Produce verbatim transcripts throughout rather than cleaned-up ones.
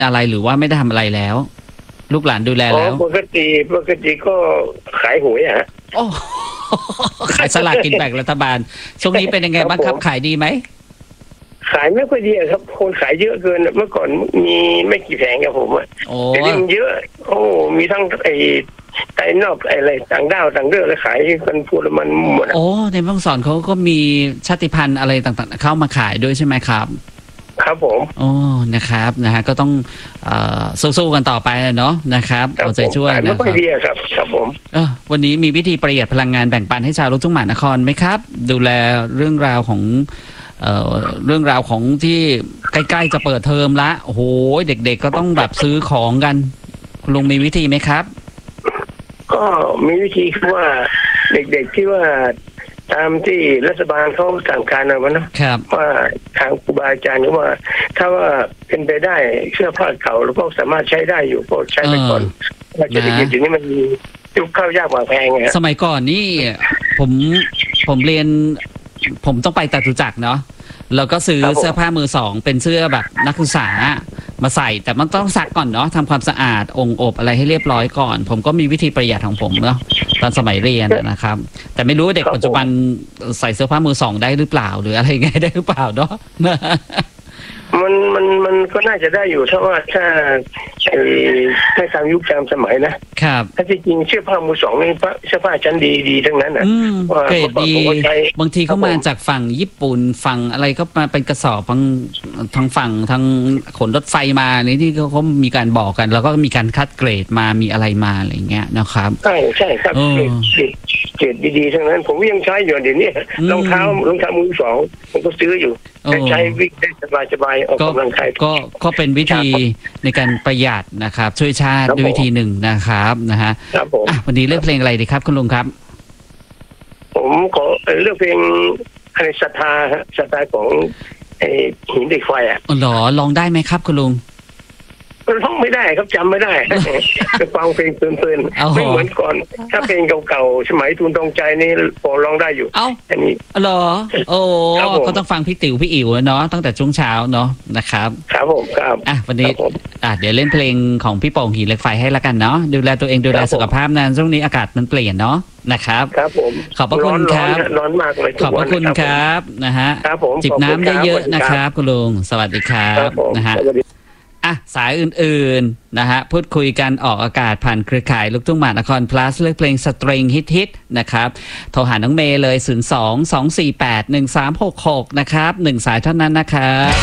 อะไรหรือว่าไม่ได้ทำอะไรแล้ว ลูกหลานดูแลแล้วปกติปกติก็ขายหวยอ่ะโอ้ขายสลากกินแบ่งรัฐบาลช่วงนี้เป็นยังไงบ้างครับขายดีไหมขายไม่ค่อยดีครับคนขายเยอะเกินเมื่อก่อนมีไม่กี่แผงครับผมอ่ะแต่นี่มันเยอะโอ้มีทั้งไอ้ไอ้นอกอะไรต่างด้าวต่างเรื่องเลยขายกันพูดมันหมดโอ้ในบางสอนเขาก็มีชาติพันธุ์อะไรต่างๆเข้ามาขายด้วยใช่ไหมครับครับผมโอ้นะครับนะฮะก็ต้องเอ่อสู้ๆกันต่อไปเนาะนะครับเอาใจช่วยนะครับไม่ค่อยดีครับครับผมเออวันนี้มีวิธีประหยัดพลังงานแบ่งปันให้ชาวลูกทุ่งมหานครไหมครับดูแลเรื่องราวของเอ่อเรื่องราวของที่ใกล้ๆจะเปิดเทอมละโอ้โหเด็กๆก็ต้องแบบซื้อของกันคุณลุงมีวิธีไหมครับก็มีวิธีคือว่าเด็กๆที่ว่าตามที่รัฐบาลเขาสั่งการเอาไว้นะว่าทางครูบาอาจารย์ว่าถ้าว่าเป็นไปได้เสื้อผ้าเก่าเราก็สามารถใช้ได้อยู่ก็ใช้ไปก่อนว่าจะได้ยินอย่างนี้มันยุคข้าวยากหมากแพงไงสมัยก่อนนี่ผมผมเรียนผมต้องไปจตุจักรเนาะแล้วก็ซื้อเสื้อผ้ามือสองเป็นเสื้อแบบนักศึกษามาใส่แต่มันต้องซักก่อนเนาะทำความสะอาดองค์อบอะไรให้เรียบร้อยก่อนผมก็มีวิธีประหยัดของผมเนาะตอนสมัยเรียนนะครับแต่ไม่รู้เด็กปัจจุบันใส่เสื้อผ้ามือสองได้หรือเปล่าหรืออะไรไงได้หรือเปล่าเนาะมันมันมันก็น่าจะได้อยู่ถ้าว่าถ้าให้ตามยุคตามสมัยนะครับถ้าจริงเสื้อผ้ามือสองนี่เสื้อผ้าชั้นดีดีทั้งนั้นอ่ะเกรดดีบางทีเขามาจากฝั่งญี่ปุ่นฝั่งอะไรก็มาเป็นกระสอบทางทางฝั่งทางขนรถไฟมานี่ที่เขาเขามีการบอกกันแล้วก็มีการคัดเกรดมามีอะไรมาอะไรเงี้ยนะครับใช่ใช่ครับเกรดเกรดดีๆทั้งนั้นผมก็ยังใช้อยู่เดี๋ยวนี้รองเท้ารองเท้ามือสองผมก็ซื้ออยู่ใช้วิ่งได้สบายๆออกกำลังกายก็ก็เป็นวิธีในการประหยัดนะครับช่วยชาติด้วยวิธีหนึ่งนะครับนะฮะครับผมวันนี้เลือกเพลงอะไรดีครับคุณลุงครับผมขอเลือกเพลงอะไรศรัทธาฮะศรัทธาของไอ้หินเด็กไฟอ่ะอ๋อเหรอลองได้ไหมครับคุณลุงร้องไม่ได้ครับจำไม่ได้จะฟังเพลงเพลินๆไม่เหมือนก่อนถ้าเพลงเก่าๆสมัยทุนตองใจนี่พอร้องได้อยู่เอ้าอันนี้เหรอโอ้ก็ต้องฟังพี่ติ๋วพี่อิ๋วเนาะตั้งแต่ช่วงเช้าเนาะนะครับครับผมครับอ่ะวันนี้อ่ะเดี๋ยวเล่นเพลงของพี่โป่งหินเหล็กไฟให้ละกันเนาะดูแลตัวเองดูแลสุขภาพนะช่วงนี้อากาศมันเปลี่ยนเนาะนะครับครับผมขอบพระคุณครับร้อนมากเลยขอบพระคุณครับนะฮะจิบน้ำเยอะๆนะครับคุณลุงสวัสดีครับนะฮะอ่ะสายอื่นๆนะฮะพูดคุยกันออกอากาศผ่านเครือข่ายลูกทุ่งมหานคร plus เลือกเพลงสตริงฮิตๆนะครับโทรหาน้องเมย์เลยศูนย์ สอง สอง สี่ แปด หนึ่ง สาม หก หกนะครับหนึ่งสายเท่านั้นนะครับ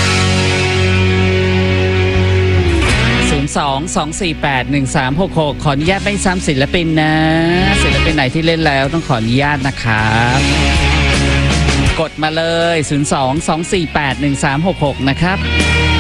ศูนย์ สอง สอง สี่ แปด หนึ่ง สาม หก หกขออนุญาตไม่ซ้ำศิลปินนะศิลปินไหนที่เล่นแล้วต้องขออนุญาตนะครับกดมาเลยศูนย์ สอง สอง สี่ แปด หนึ่ง สาม หก หกนะครับ